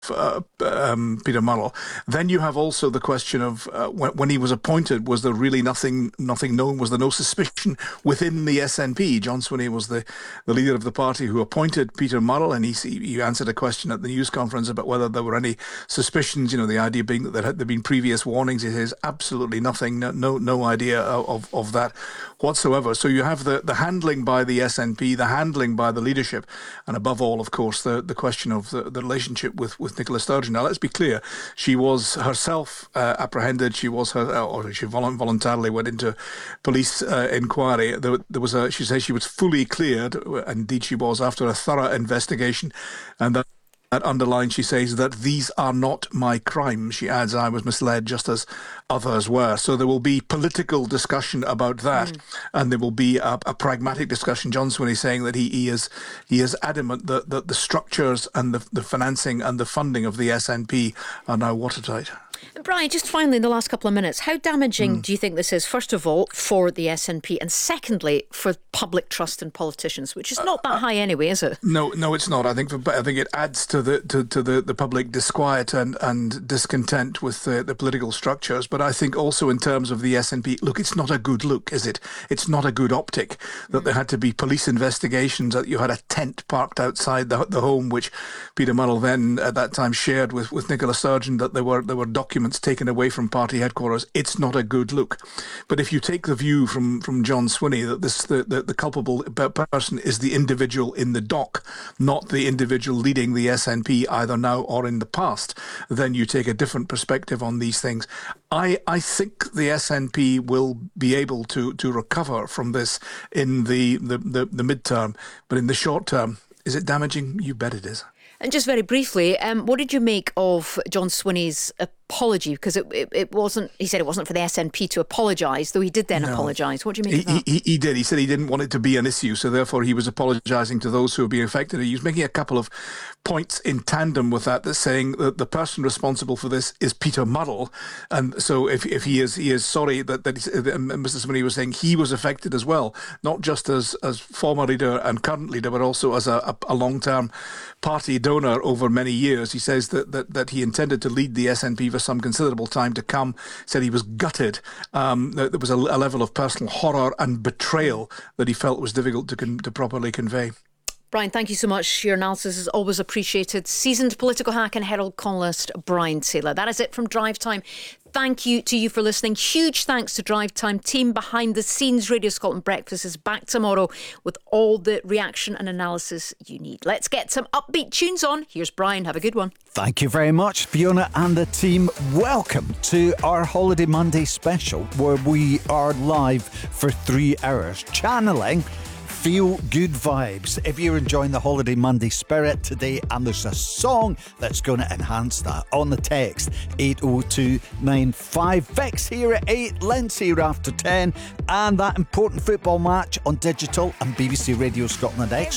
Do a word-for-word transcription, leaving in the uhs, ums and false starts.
Uh, um, Peter Murrell. Then you have also the question of uh, when, when he was appointed, was there really nothing nothing known? Was there no suspicion within the S N P? John Swinney was the, the leader of the party who appointed Peter Murrell, and he, he answered a question at the news conference about whether there were any suspicions, you know, the idea being that there had been previous warnings. He says absolutely nothing, no no, no idea of, of that whatsoever. So you have the, the handling by the S N P, the handling by the leadership, and above all, of course, the, the question of the, the relationship with, with Nicola Sturgeon. Now, let's be clear, she was herself uh, apprehended. She was her, or she voluntarily went into police uh, inquiry. There, there was a, she says she was fully cleared, indeed she was, after a thorough investigation, and that That underlines, she says, that these are not my crimes. She adds, I was misled just as others were. So there will be political discussion about that, mm. and there will be a, a pragmatic discussion. John Swinney saying that he, he is he is adamant that, that the structures and the, the financing and the funding of the S N P are now watertight. And Brian, just finally in the last couple of minutes, how damaging mm. do you think this is, first of all, for the S N P, and secondly, for public trust in politicians, which is not that uh, high anyway, is it? No, no, it's not. I think I think it adds to the to, to the, the public disquiet and, and discontent with the, the political structures. But I think also in terms of the S N P, look, it's not a good look, is it? It's not a good optic that mm. there had to be police investigations, that you had a tent parked outside the, the home, which Peter Murrell then at that time shared with, with Nicola Sturgeon, that there were there were documents documents taken away from party headquarters. It's not a good look. But if you take the view from, from John Swinney that this the, the, the culpable person is the individual in the dock, not the individual leading the S N P either now or in the past, then you take a different perspective on these things. I, I think the S N P will be able to, to recover from this in the, the, the, the midterm, but in the short term, is it damaging? You bet it is. And just very briefly, um, what did you make of John Swinney's apology? Because it, it, it wasn't, he said it wasn't for the S N P to apologise, though he did then no. apologise. What do you make he, of that? He, he did. He said he didn't want it to be an issue, so therefore he was apologising to those who were being affected. He was making a couple of points in tandem with that, that's saying that the person responsible for this is Peter Murrell. And so if if he is he is sorry that, that Mister Swinney was saying he was affected as well, not just as, as former leader and current leader, but also as a, a, a long-term party donor over many years. He says that, that, that he intended to lead the S N P for some considerable time to come. Said he was gutted. Um, there was a, a level of personal horror and betrayal that he felt was difficult to, con- to properly convey. Brian, thank you so much. Your analysis is always appreciated. Seasoned political hack and Herald columnist Brian Taylor. That is it from Drive Time. Thank you to you for listening. Huge thanks to Drive Time team behind the scenes. Radio Scotland Breakfast is back tomorrow with all the reaction and analysis you need. Let's get some upbeat tunes on. Here's Brian. Have a good one. Thank you very much, Fiona and the team. Welcome to our Holiday Monday special, where we are live for three hours, channeling feel good vibes. If you're enjoying the Holiday Monday spirit today and there's a song that's going to enhance that, on the text eight oh two nine five. Vex here at eight, Lynn's here after ten, and that important football match on digital and B B C Radio Scotland Extra.